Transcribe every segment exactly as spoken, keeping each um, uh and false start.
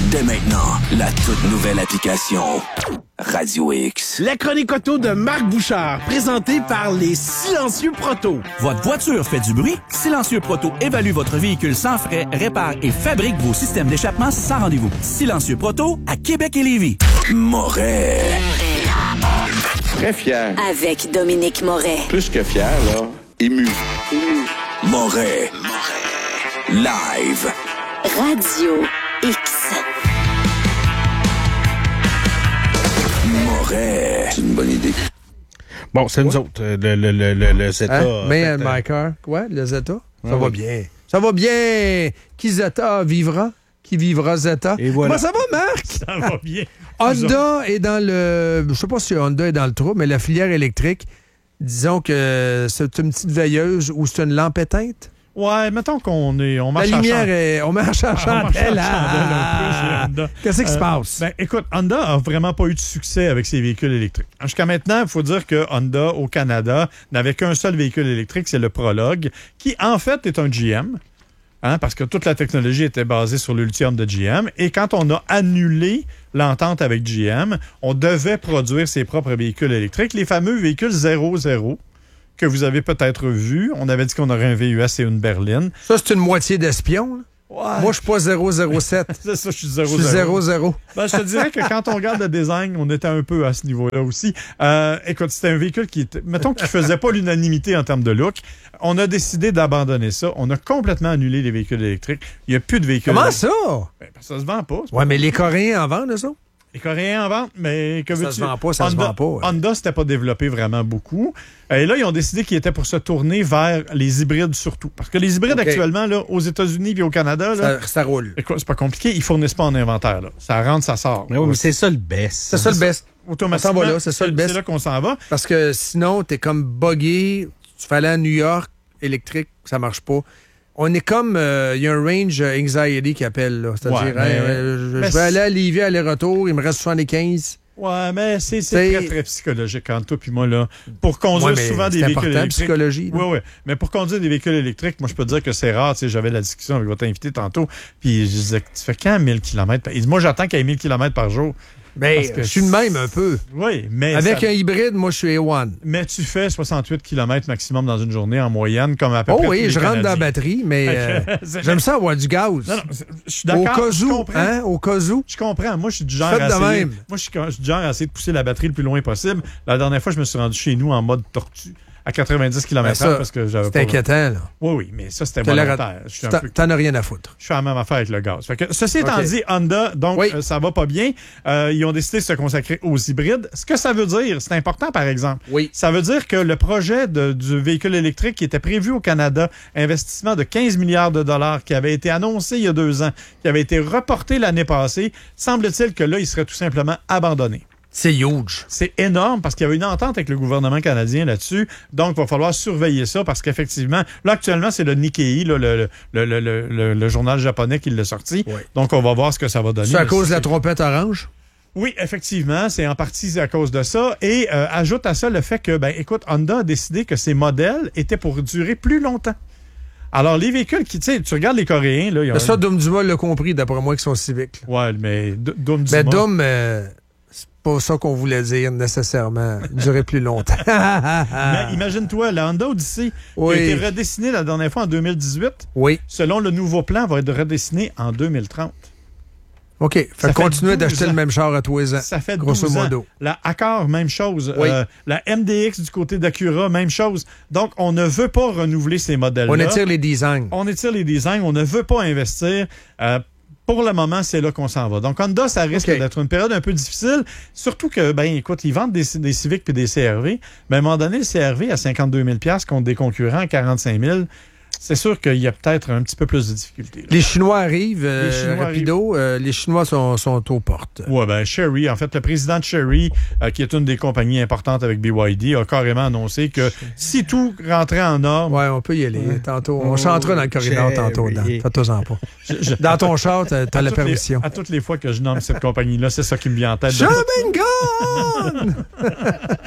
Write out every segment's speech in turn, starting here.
Dès maintenant, la toute nouvelle application Radio X. La chronique auto de Marc Bouchard, présentée par les Silencieux Proto. Votre voiture fait du bruit? Silencieux Proto évalue votre véhicule sans frais, répare et fabrique vos systèmes d'échappement sans rendez-vous. Silencieux Proto à Québec et Lévis. Moret. Très fier. Avec Dominique Moret. Plus que fier, là. Ému. Ému. Moret. Live. Radio X. Moret. C'est une bonne idée. Bon, c'est nous autres, le, le, le, le, le Zeta. Hein? Mais euh, my car. Quoi? Le Zeta? Ça ah, va oui. bien. Ça va bien. Qui Zeta vivra? Qui vivra Zeta? Et voilà. Comment ça va, Marc? Ça va bien. Honda est dans le... Je sais pas si Honda est dans le trou, mais la filière électrique, disons que c'est une petite veilleuse ou c'est une lampe éteinte? Ouais, mettons qu'on est, on marche La à lumière chandelle. est... On marche à Ah, on marche à chandelle, chandelle là. un peu chez Honda. Qu'est-ce qui se Euh, passe? Ben, écoute, Honda a vraiment pas eu de succès avec ses véhicules électriques. Jusqu'à maintenant, il faut dire que Honda, au Canada, n'avait qu'un seul véhicule électrique, c'est le Prologue, qui, en fait, est un G M. Hein, parce que toute la technologie était basée sur le lithium de G M. Et quand on a annulé l'entente avec G M, on devait produire ses propres véhicules électriques, les fameux véhicules zéro zéro que vous avez peut-être vus. On avait dit qu'on aurait un V U S et une berline. Ça, c'est une moitié d'espion, là? Ouais. Moi, je suis pas zéro zéro sept. C'est ça, je suis Je zéro suis zéro zéro. Ben, je te dirais que quand on regarde le design, on était un peu à ce niveau-là aussi. Euh, écoute, c'était un véhicule qui était, mettons, qui faisait pas l'unanimité en termes de look. On a décidé d'abandonner ça. On a complètement annulé les véhicules électriques. Il n'y a plus de véhicules Comment électriques. ça? Ben, ça se vend pas. Ouais, mais les Coréens en vendent, ça? Les Coréens en vendent, mais que Ça veux-tu? se vend pas, ça se Honda, vend pas, ouais. Honda, c'était pas développé vraiment beaucoup. Et là, ils ont décidé qu'ils étaient pour se tourner vers les hybrides surtout. Parce que les hybrides, OK. actuellement, là, aux États-Unis et au Canada, là, Ça, ça roule. écoute, c'est pas compliqué. Ils fournissent pas en inventaire. Là. Ça rentre, ça sort. Mais oui, mais c'est ça le best. C'est ça le best. Automatiquement, On s'en va là, c'est ça le best. C'est là qu'on s'en va. Parce que sinon, t'es comme buggé. Tu fais aller à New York, électrique, ça marche pas. On est comme... Il euh, y a un range anxiety qui appelle, là. C'est-à-dire, Ouais, mais- hey, euh, je, mais je vais aller à Lévis, aller-retour, il me reste soixante-quinze. Ouais, mais c'est, c'est C'est- très, très psychologique entre toi puis moi, là. Pour conduire Ouais, mais souvent des c'est véhicules important, électriques. psychologie, là. Oui, oui. Mais pour conduire des véhicules électriques, moi, je peux te dire que c'est rare. Tu sais, j'avais la discussion avec votre invité tantôt, puis je disais, tu fais quand mille kilomètres? Il dit, moi, j'attends qu'il y ait mille kilomètres par jour. Ben, Parce que je suis le même un peu. Oui, mais. Avec ça- un hybride, moi, je suis A un. Mais tu fais soixante-huit kilomètres maximum dans une journée en moyenne, comme à peu Oh près. tous oui, les je rentre dans la Canadiens. batterie, mais euh, C'est- j'aime ça avoir du gaz. Non, non, c'est- je suis Au d'accord. cas je où, comprends. hein, au cas où. Je comprends. Moi, je suis du genre Faites à de essayer. même. Moi, je suis, je suis du genre à essayer de pousser la batterie le plus loin possible. La dernière fois, je me suis rendu chez nous en mode tortue à quatre-vingt-dix kilomètres Ben ça, heure parce que j'avais C'est pas. inquiétant, là. Oui, oui, mais ça, c'était T'as l'air- volontaire. Je suis un T'en peu- t'en as rien à foutre. je fais la même affaire avec le gaz. Fait que, ceci étant OK. dit, Honda, donc, Oui. euh, ça va pas bien. Euh, ils ont décidé de se consacrer aux hybrides. Ce que ça veut dire, c'est important, par exemple. Oui. Ça veut dire que le projet de- du véhicule électrique qui était prévu au Canada, investissement de quinze milliards de dollars, qui avait été annoncé il y a deux ans, qui avait été reporté l'année passée, semble-t-il que là, il serait tout simplement abandonné. C'est huge. C'est énorme parce qu'il y avait une entente avec le gouvernement canadien là-dessus. Donc, il va falloir surveiller ça parce qu'effectivement, là, actuellement, c'est le Nikkei, là, le, le, le, le, le- le journal japonais qui l'a sorti. Oui. Donc, on va voir ce que ça va donner. C'est à Mais cause de la c'est- trompette orange? Oui, effectivement, c'est en partie à cause de ça. Et euh, ajoute à ça le fait que, ben, écoute, Honda a décidé que ces modèles étaient pour durer plus longtemps. Alors, les véhicules qui, tu sais, tu regardes les Coréens, là, ils ont... Mais ça, Dom Dumas l'a compris, d'après moi, qu'ils sont civiques. là. Ouais, mais D- Dom Mais Dumas- Dom, euh, c'est pas ça qu'on voulait dire nécessairement. Durer plus longtemps. Mais imagine-toi, la Honda Odyssey Oui. qui a été redessinée la dernière fois en deux mille dix-huit, Oui. selon le nouveau plan, va être redessiné en deux mille trente. OK. Fait Ça fait continuer douze d'acheter ans. le même char à tous les ans. Ça fait grosso douze ans. modo. La Accord, même chose. Oui. Euh, la M D X du côté d'Acura, même chose. Donc, on ne veut pas renouveler ces modèles-là. On étire les designs. On étire les designs. On ne veut pas investir. Euh, pour le moment, c'est là qu'on s'en va. Donc, Honda, ça risque OK. d'être une période un peu difficile. Surtout que, ben, écoute, ils vendent des, des Civic puis des C R V. Mais à un moment donné, le C R V à cinquante-deux mille dollars contre des concurrents à quarante-cinq mille, c'est sûr qu'il y a peut-être un petit peu plus de difficultés. là. Les Chinois arrivent, euh, Les Chinois rapido. euh, les Chinois sont, sont aux portes. Ouais, ben Chery, en fait, le président de Chery, euh, qui est une des compagnies importantes avec B Y D, a carrément annoncé que si tout rentrait en norme, Ouais, on peut y aller. Tantôt, on chantera dans le corridor Cherry. tantôt. Dans, fais-toi-en pas. je- je- Dans ton char, t'as, t'as à la toutes les- permission. à toutes les fois que je nomme cette compagnie-là, c'est ça qui me vient en tête. Shopping Gun!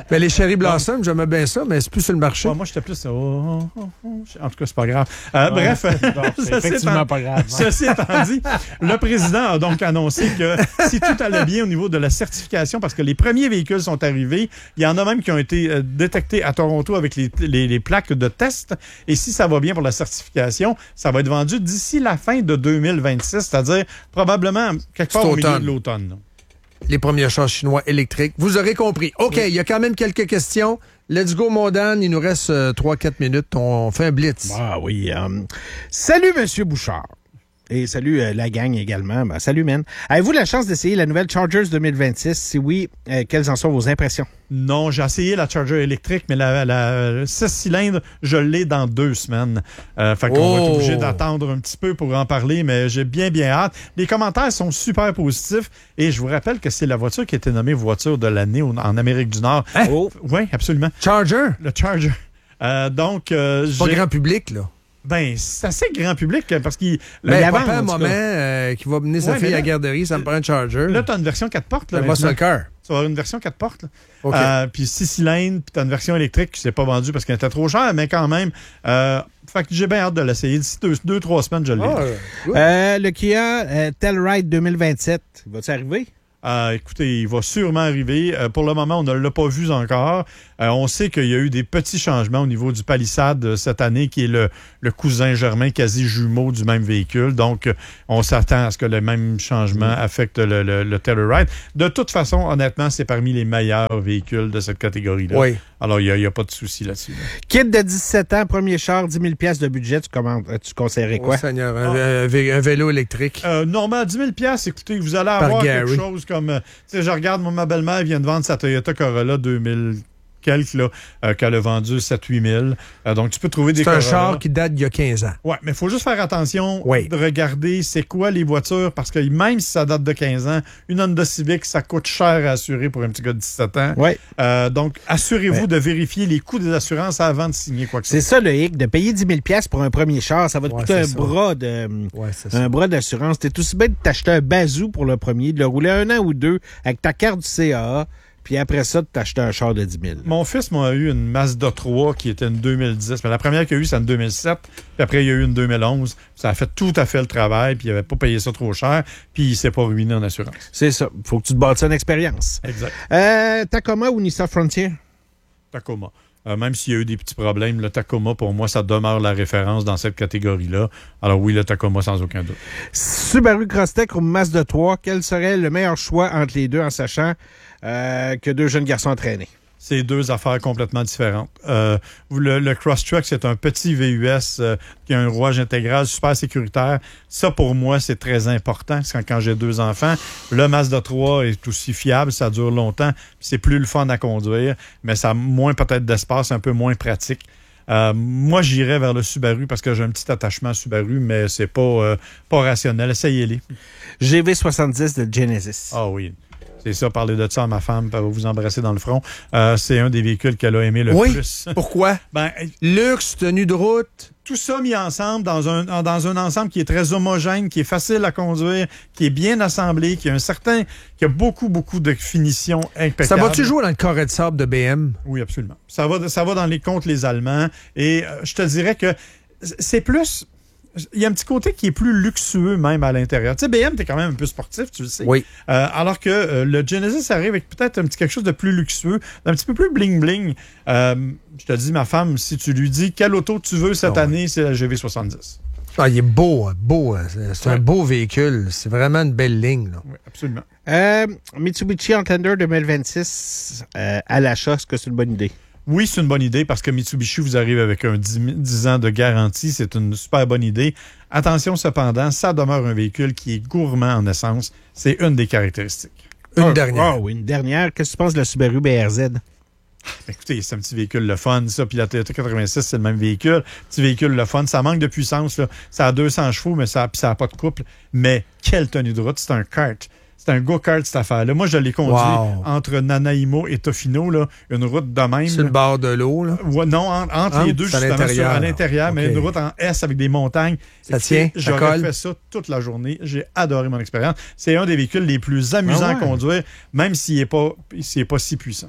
Ben, les Cherry Blossom, j'aimais bien ça, mais c'est plus sur le marché. Ouais, moi, j'étais plus... Oh, oh, oh. En tout cas, c'est pas grave. Euh, ouais, bref. C'est, c'est effectivement pas grave. Ceci étant dit, le président a donc annoncé que si tout allait bien au niveau de la certification, parce que les premiers véhicules sont arrivés, il y en a même qui ont été euh, détectés à Toronto avec les, les, les plaques de test. Et si ça va bien pour la certification, ça va être vendu d'ici la fin de deux mille vingt-six, c'est-à-dire probablement quelque part au milieu de l'automne. Les premiers chars chinois électriques. Vous aurez compris. OK, il oui. y a quand même quelques questions. Let's go, mon Dan. Il nous reste euh, trois à quatre minutes. On fait un blitz. Ah oui. Um, salut, Monsieur Bouchard. Et salut euh, la gang également. Ben, salut, man. Avez-vous la chance d'essayer la nouvelle Chargers deux mille vingt-six? Si oui, euh, quelles en sont vos impressions? Non, j'ai essayé la Charger électrique, mais la, la six cylindres, je l'ai dans deux semaines. Euh, fait qu'on oh. va être obligé d'attendre un petit peu pour en parler, mais j'ai bien, bien hâte. Les commentaires sont super positifs et je vous rappelle que c'est la voiture qui a été nommée voiture de l'année en Amérique du Nord. Hein? Oh. Oui, absolument. Charger? Le Charger. Euh, donc, euh, c'est pas grand public, là. Ben, c'est assez grand public parce qu'il... Ben, il papa, un moment euh, qui va mener sa ouais, fille là, à la garderie, ça me prend un Charger. Là, tu as une version quatre portes. Là, moi, c'est le cœur. Tu vas avoir une version quatre portes. Okay. Euh, puis six cylindres, puis tu as une version électrique qui ne s'est pas vendue parce qu'elle était trop chère, mais quand même. Euh, fait que j'ai bien hâte de l'essayer. D'ici deux, deux, trois semaines, je l'ai. Oh, ouais. euh, le Kia euh, Telluride deux mille vingt-sept, va-t-il arriver? Euh, écoutez, il va sûrement arriver. Euh, pour le moment, on ne l'a pas vu encore. Euh, on sait qu'il y a eu des petits changements au niveau du Palisade euh, cette année, qui est le, le cousin germain quasi jumeau du même véhicule. Donc, euh, on s'attend à ce que le même changement affecte le, le, le Telluride. De toute façon, honnêtement, c'est parmi les meilleurs véhicules de cette catégorie-là. Oui. Alors, il n'y a, a pas de souci là-dessus. Là. Kit de dix-sept ans, premier char, dix mille dollars de budget, tu, commandes, tu conseillerais quoi? Oh, Seigneur, un, ah. un, un vélo électrique. Euh, normalement, dix mille dollars, écoutez, vous allez avoir quelque chose comme... Euh, tu sais, je regarde, moi, ma belle-mère vient de vendre sa Toyota Corolla deux mille quelques, là, euh, qu'elle a vendu sept à huit mille. Euh, donc, tu peux trouver des C'est Corolla. Un char qui date d'il y a quinze ans. Oui, mais il faut juste faire attention oui. de regarder c'est quoi les voitures, parce que même si ça date de quinze ans, une Honda Civic, ça coûte cher à assurer pour un petit gars de dix-sept ans. Oui. Euh, donc, assurez-vous ouais. de vérifier les coûts des assurances avant de signer quoi que ce soit. C'est ça le hic, de payer dix mille dollars pour un premier char, ça va te ouais, coûter un ça. bras de ouais, un bras d'assurance. T'es aussi bien de t'acheter un bazou pour le premier, de le rouler un an ou deux avec ta carte du C A A. Puis après ça, tu t'achetais un char de dix mille. Mon fils m'a eu une Mazda trois qui était une deux mille dix. Mais la première qu'il a eu, c'est une deux mille sept. Puis après, il y a eu une deux mille onze. Ça a fait tout à fait le travail. Puis il n'avait pas payé ça trop cher. Puis il s'est pas ruiné en assurance. C'est ça. Faut que tu te bâtisses une expérience. Exact. Euh, Tacoma ou Nissan Frontier? Tacoma. Euh, même s'il y a eu des petits problèmes, le Tacoma, pour moi, ça demeure la référence dans cette catégorie-là. Alors oui, le Tacoma, sans aucun doute. Subaru Crosstrek ou Mazda trois, quel serait le meilleur choix entre les deux en sachant euh, que deux jeunes garçons entraînés? C'est deux affaires complètement différentes. Euh, le, le Crosstrek, c'est un petit V U S euh, qui a un rouage intégral super sécuritaire. Ça, pour moi, c'est très important quand, quand j'ai deux enfants. Le Mazda trois est aussi fiable, ça dure longtemps, puis c'est plus le fun à conduire, mais ça a moins peut-être d'espace, un peu moins pratique. Euh, moi, j'irais vers le Subaru parce que j'ai un petit attachement à Subaru, mais c'est pas, euh, pas rationnel. Essayez-les. G V soixante-dix de Genesis. Ah oui. C'est ça, parler de ça à ma femme, elle va vous embrasser dans le front. Euh, c'est un des véhicules qu'elle a aimé le oui. plus. Pourquoi? Ben, luxe, tenue de route. Tout ça mis ensemble dans un, dans un ensemble qui est très homogène, qui est facile à conduire, qui est bien assemblé, qui a un certain, qui a beaucoup, beaucoup de finition impeccable. Ça va-tu jouer dans le carré de sable de B M? Oui, absolument. Ça va, ça va dans les contre les Allemands. Et euh, je te dirais que c'est plus... Il y a un petit côté qui est plus luxueux même à l'intérieur. Tu sais, B M, t'es quand même un peu sportif, tu le sais. Oui. Euh, alors que euh, le Genesis arrive avec peut-être un petit quelque chose de plus luxueux, un petit peu plus bling-bling. Euh, je te dis, ma femme, si tu lui dis quelle auto tu veux cette oh, année, oui. c'est la G V soixante-dix. Ah, il est beau, beau. C'est ouais. un beau véhicule. C'est vraiment une belle ligne. Là. Oui, absolument. Euh, Mitsubishi Outlander deux mille vingt-six euh, à l'achat, est-ce que c'est une bonne idée? Oui, c'est une bonne idée parce que Mitsubishi vous arrive avec un dix ans de garantie. C'est une super bonne idée. Attention cependant, ça demeure un véhicule qui est gourmand en essence. C'est une des caractéristiques. Une oh, dernière. Oh, oui, une dernière. Qu'est-ce que tu penses de la Subaru B R Z? Écoutez, c'est un petit véhicule le fun, ça. Puis la Toyota quatre-vingt-six, c'est le même véhicule. Petit véhicule le fun. Ça manque de puissance, là. Ça a deux cents chevaux, mais ça n'a pas de couple. Mais quelle tenue de route. C'est un kart. C'est un go-kart, cette affaire-là. Moi, je l'ai conduit wow. entre Nanaimo et Tofino, là, une route de même. C'est le bord de l'eau, là? Ouais, non, en, entre hein? les deux, c'est justement, à l'intérieur, sur, à l'intérieur okay. mais une route en S avec des montagnes. Ça tient, ça J'aurais colle. fait ça toute la journée. J'ai adoré mon expérience. C'est un des véhicules les plus amusants ah ouais. à conduire, même s'il n'est pas, s'il est pas si puissant.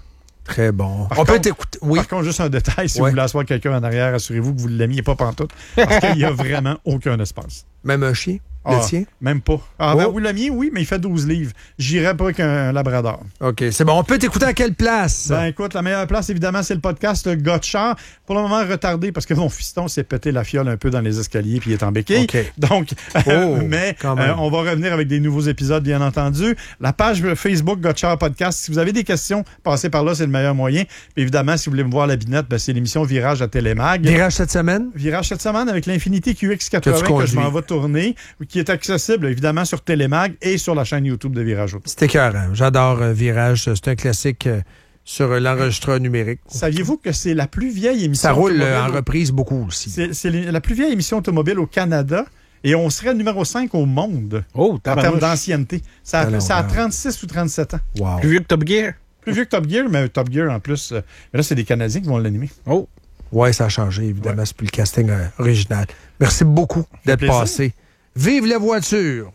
Très bon. Par On contre, peut t'écouter. Oui. Par contre, juste un détail, si Ouais. vous voulez asseoir quelqu'un en arrière, assurez-vous que vous ne l'aimiez pas pantoute, parce qu'il n'y a vraiment aucun espace. Même un chien? Le Ah, tien? Même pas. Ah, Oh. ben, oui, le mien, oui, mais il fait douze livres. J'irais pas qu'un labrador. OK, c'est bon. On peut t'écouter à quelle place? Ben écoute, la meilleure place, évidemment, c'est le podcast Gotchard. Pour le moment, retardé parce que mon fiston s'est pété la fiole un peu dans les escaliers puis il est en béquille. OK. Donc, Oh, mais quand même. euh, on va revenir avec des nouveaux épisodes, bien entendu. La page Facebook Gotchard Podcast. Si vous avez des questions, passez par là, c'est le meilleur moyen. Puis évidemment, si vous voulez me voir la binette, ben, c'est l'émission Virage à Télémag. Virage cette semaine? Virage cette semaine avec l'Infiniti Q X quatre-vingts Que tu que, je m'en conduis. vais tourner, qui est accessible évidemment sur Télémag et sur la chaîne YouTube de Virage Auto. C'est écœurant. J'adore euh, Virage. C'est un classique euh, sur euh, l'enregistreur numérique. Saviez-vous que c'est la plus vieille émission Ça roule euh, automobile en reprise beaucoup aussi. C'est, c'est la plus vieille émission automobile au Canada et on serait numéro cinq au monde Oh, en tabarnouche. termes d'ancienneté. Ça a, Alors, ça a wow. trente-six ou trente-sept ans. Wow. Plus vieux que Top Gear. Plus vieux que Top Gear, mais Top Gear en plus. euh, mais là, c'est des Canadiens qui vont l'animer. Oh. Ouais, ça a changé, évidemment. C'est plus le casting euh, original. Merci beaucoup d'être plaisir. passé. Vive la voiture!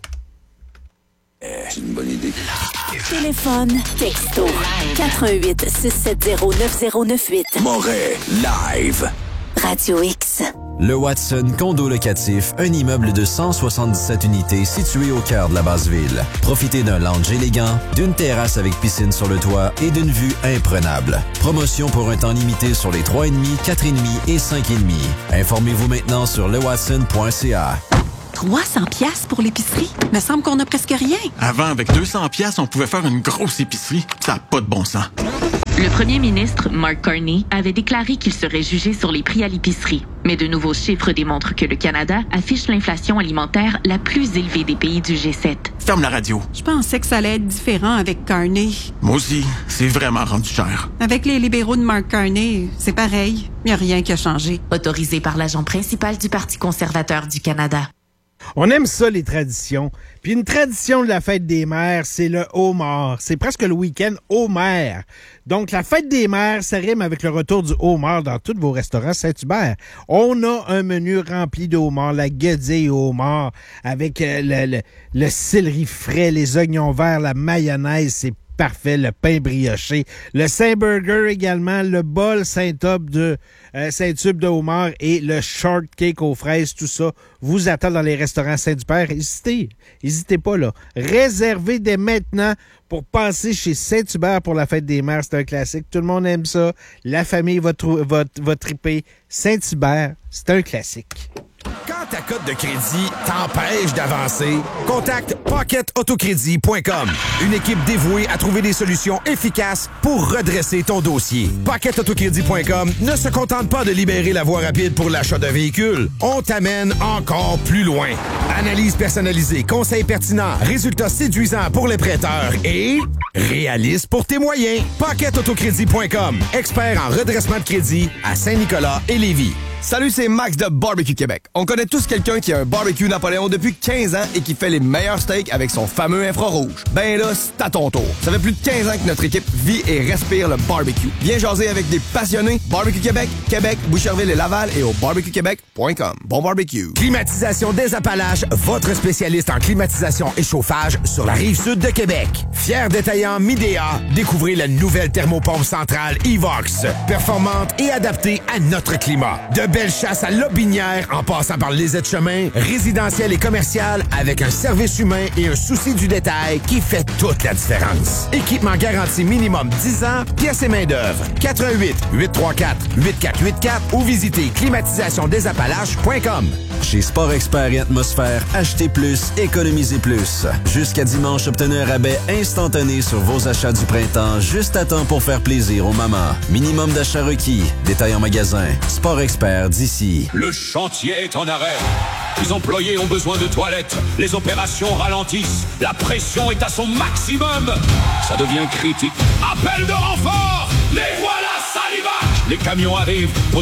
C'est une bonne idée. Téléphone, texto, quatre un huit, six sept zéro, neuf zéro neuf huit. Moret Live. Radio X. Le Watson Condo Locatif, un immeuble de cent soixante-dix-sept unités situé au cœur de la basse-ville. Profitez d'un lounge élégant, d'une terrasse avec piscine sur le toit et d'une vue imprenable. Promotion pour un temps limité sur les trois virgule cinq, quatre virgule cinq et cinq virgule cinq. Informez-vous maintenant sur le watson point c a. trois cents piastres pour l'épicerie? Me semble qu'on a presque rien. Avant, avec deux cents piastres, on pouvait faire une grosse épicerie. Ça n'a pas de bon sens. Le premier ministre, Mark Carney, avait déclaré qu'il serait jugé sur les prix à l'épicerie. Mais de nouveaux chiffres démontrent que le Canada affiche l'inflation alimentaire la plus élevée des pays du G sept. Ferme la radio. Je pensais que ça allait être différent avec Carney. Moi aussi, c'est vraiment rendu cher. Avec les libéraux de Mark Carney, c'est pareil. Il n'y a rien qui a changé. Autorisé par l'agent principal du Parti conservateur du Canada. On aime ça, les traditions. Puis une tradition de la fête des mères, c'est le homard. C'est presque le week-end homère. Donc, la fête des mères, ça rime avec le retour du homard dans tous vos restaurants Saint-Hubert. On a un menu rempli de homard, la guedille au homard, avec euh, le, le, le céleri frais, les oignons verts, la mayonnaise, c'est parfait, le pain brioché, le Saint-Burger également, le bol Saint-Tube de euh, Saint-Tube de homard et le shortcake aux fraises, tout ça vous attend dans les restaurants Saint-Hubert. Hésitez, n'hésitez pas là. Réservez dès maintenant pour passer chez Saint-Hubert pour la fête des mères. C'est un classique. Tout le monde aime ça. La famille va, trou- va, va triper. Saint-Hubert, c'est un classique. Quand ta cote de crédit t'empêche d'avancer, contacte pocket autocrédit point com. Une équipe dévouée à trouver des solutions efficaces pour redresser ton dossier. pocket autocrédit point com ne se contente pas de libérer la voie rapide pour l'achat d'un véhicule. On t'amène encore plus loin. Analyse personnalisée, conseils pertinents, résultats séduisants pour les prêteurs et réaliste pour tes moyens. pocket autocrédit point com. Expert en redressement de crédit à Saint-Nicolas et Lévis. Salut, c'est Max de Barbecue Québec. On connaît tous quelqu'un qui a un barbecue Napoléon depuis quinze ans et qui fait les meilleurs steaks avec son fameux infrarouge. Ben là, c'est à ton tour. Ça fait plus de quinze ans que notre équipe vit et respire le barbecue. Viens jaser avec des passionnés. Barbecue Québec, Québec, Boucherville et Laval et au barbecue québec point com. Bon barbecue. Climatisation des Appalaches, votre spécialiste en climatisation et chauffage sur la rive sud de Québec. Fier détaillant Midea, découvrez la nouvelle thermopompe centrale Evox. Performante et adaptée à notre climat. De belle chasse à Lobinière en passant par les aides-chemins, résidentiel et commercial avec un service humain et un souci du détail qui fait toute la différence. Équipement garanti minimum dix ans, pièces et main-d'œuvre. quatre un huit, huit trois quatre, huit quatre huit quatre ou visitez climatisation des appalaches point com. Chez Sport Expert et Atmosphère, achetez plus, économisez plus. Jusqu'à dimanche, obtenez un rabais instantané sur vos achats du printemps, juste à temps pour faire plaisir aux mamans. Minimum d'achat requis. Détail en magasin. Sport Expert d'ici. Le chantier est en arrêt. Les employés ont besoin de toilettes. Les opérations ralentissent. La pression est à son maximum. Ça devient critique. Appel de renfort. Les voilà, Salivac. Les camions arrivent.